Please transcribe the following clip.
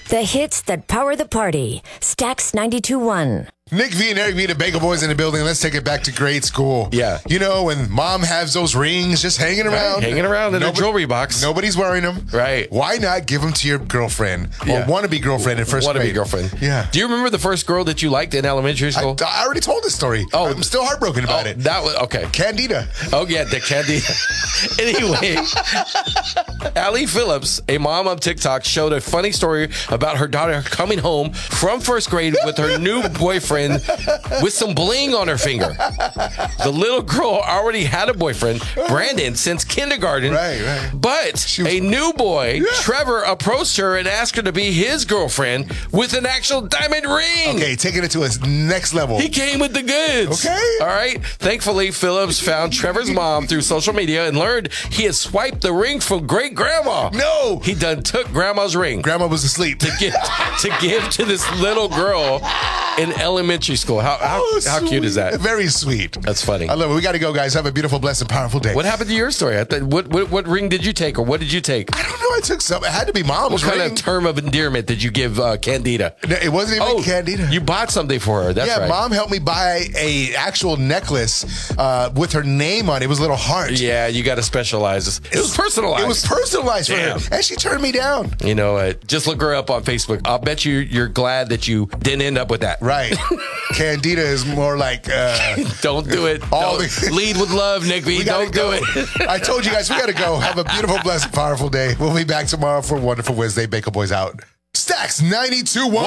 The hits that power the party. Stax 92.1. Nick V and Eric V, the Bagel Boys in the building. Let's take it back to grade school. Yeah. You know, when mom has those rings just hanging around. Hanging around in a jewelry box. Nobody's wearing them. Right. Why not give them to your girlfriend or wannabe girlfriend in first grade? Wannabe girlfriend. Yeah. Do you remember the first girl that you liked in elementary school? I already told this story. Oh. I'm still heartbroken about it. That was, okay. Candida. Oh, yeah, the Candida. Anyway, Allie Phillips, a mom of TikTok, showed a funny story about her daughter coming home from first grade with her new boyfriend with some bling on her finger. The little girl already had a boyfriend, Brandon, since kindergarten. Right. But a new boy, Trevor, approached her and asked her to be his girlfriend with an actual diamond ring. Okay, taking it to a next level. He came with the goods. Okay. All right. Thankfully, Phillips found Trevor's mom through social media and learned he had swiped the ring from great grandma. No. He done took grandma's ring Grandma was asleep. to give to this little girl in elementary school. How cute is that? Very sweet. That's funny. I love it. We got to go, guys. Have a beautiful, blessed, powerful day. What happened to your story? What ring did you take, or what did you take? I don't know. I took some. It had to be mom's What kind ring. of term of endearment did you give Candida? No, it wasn't even Candida. You bought something for her. That's right. Mom helped me buy a actual necklace with her name on it. It was a little heart. Yeah, you got to specialize. It was personalized. It was personalized for her. Damn. And she turned me down. You know, just look her up on Facebook. I'll bet you're glad that you didn't end up with that. Right. Candida is more like... Don't do it. Lead with love, Nick V. Don't do it. I told you guys, we got to go. Have a beautiful, blessed, powerful day. We'll be back tomorrow for a wonderful Wednesday. Bagel Boys out. Stax 92.1.